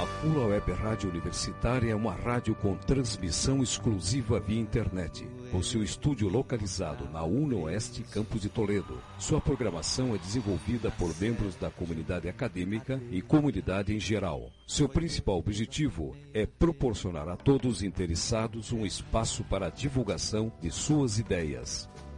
A Pula Web Rádio Universitária é uma rádio com transmissão exclusiva via internet, com seu estúdio localizado na UNOeste, Campus de Toledo. Sua programação é desenvolvida por membros da comunidade acadêmica e comunidade em geral. Seu principal objetivo é proporcionar a todos interessados um espaço para a divulgação de suas ideias.